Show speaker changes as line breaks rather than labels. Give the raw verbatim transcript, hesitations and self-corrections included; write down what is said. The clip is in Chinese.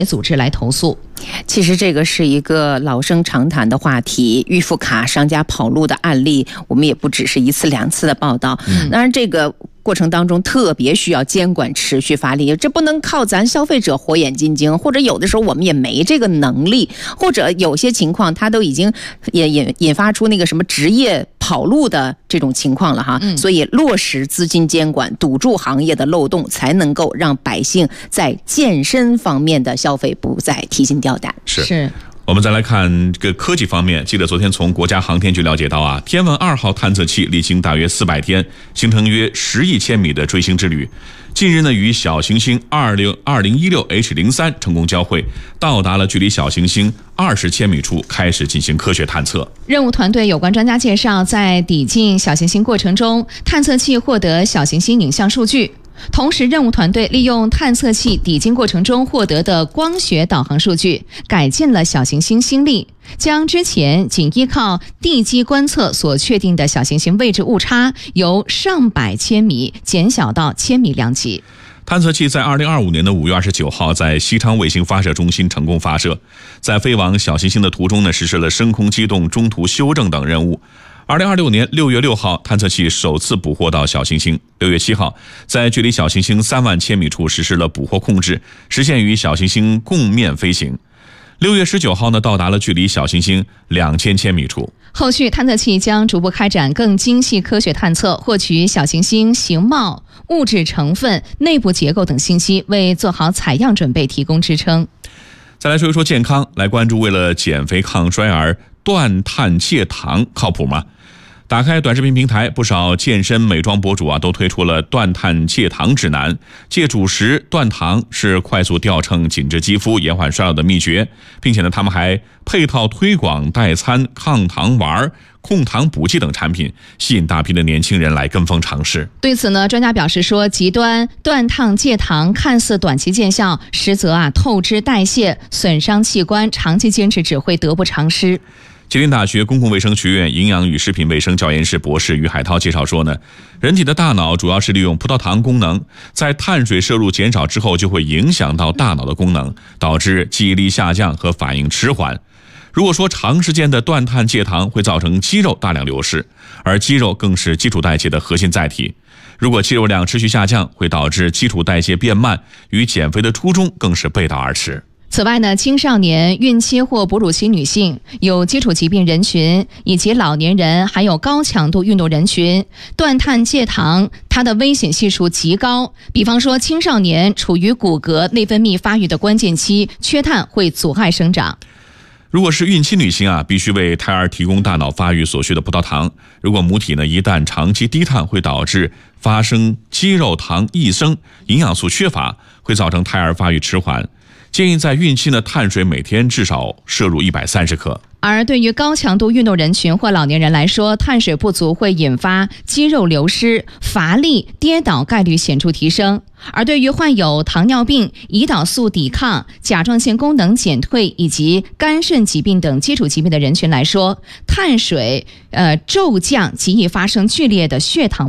组织来投诉。
其实这个是一个老生常谈的话题，预付卡商家跑路的案例，我们也不只是一次两次的报道。嗯、当然，这个过程当中特别需要监管持续发力，这不能靠咱消费者火眼金睛，或者有的时候我们也没这个能力，或者有些情况它都已经也引引发出那个什么职业跑路的这种情况了哈。嗯、所以落实资金监管，堵住行业的漏洞，才能够让百姓在健身方面的消费不再提心吊胆。
是是。我们再来看这个科技方面，记得昨天从国家航天局了解到啊，天问二号探测器历经大约四百天，行程约十亿千米的追星之旅，近日呢与小行星二零二零一六 H 零三成功交汇，到达了距离小行星二十千米处，开始进行科学探测。
任务团队有关专家介绍，在抵近小行星过程中，探测器获得小行星影像数据。同时，任务团队利用探测器抵近过程中获得的光学导航数据，改进了小行星星力，将之前仅依靠地基观测所确定的小行星位置误差由上百千米减小到千米量级。
探测器在二零二五年的五月二十九号在西昌卫星发射中心成功发射，在飞往小行星的途中呢，实施了升空机动、中途修正等任务。二零二六年六月六号，探测器首次捕获到小行星。六月七号，在距离小行星三万千米处实施了捕获控制，实现与小行星共面飞行。六月十九号呢，到达了距离小行星两千千米处。
后续探测器将逐步开展更精细科学探测，获取小行星形貌、物质成分、内部结构等信息，为做好采样准备提供支撑。
再来说一说健康，来关注为了减肥抗衰而断碳戒糖靠谱吗？打开短视频平台，不少健身美妆博主啊都推出了断碳戒糖指南。戒主食、断糖是快速掉秤、紧致肌肤、延缓衰老的秘诀，并且呢，他们还配套推广代餐、抗糖丸、控糖补剂等产品，吸引大批的年轻人来跟风尝试。
对此呢，专家表示说，极端断碳戒糖看似短期见效，实则啊透支代谢、损伤器官，长期坚持只会得不偿失。
吉林大学公共卫生学院营养与食品卫生教研室博士于海涛介绍说呢，人体的大脑主要是利用葡萄糖功能，在碳水摄入减少之后，就会影响到大脑的功能，导致记忆力下降和反应迟缓。如果说长时间的断碳戒糖会造成肌肉大量流失，而肌肉更是基础代谢的核心载体，如果肌肉量持续下降，会导致基础代谢变慢，与减肥的初衷更是背道而驰。
此外呢，青少年、孕期或哺乳期女性、有基础疾病人群以及老年人，还有高强度运动人群，断碳戒糖它的危险系数极高。比方说，青少年处于骨骼内分泌发育的关键期，缺碳会阻碍生长。
如果是孕期女性啊，必须为胎儿提供大脑发育所需的葡萄糖。如果母体呢一旦长期低碳，会导致发生肌肉糖异生，营养素缺乏，会造成胎儿发育迟缓。建议在孕期呢，碳水每天至少摄入一百三十克。
而对于高强度运动人群或老年人来说，碳水不足会引发肌肉流失、乏力、跌倒概率显著提升。而对于患有糖尿病、胰岛素抵抗、甲状腺功能减退以及肝肾疾病等基础疾病的人群来说，碳水呃骤降极易发生剧烈的血糖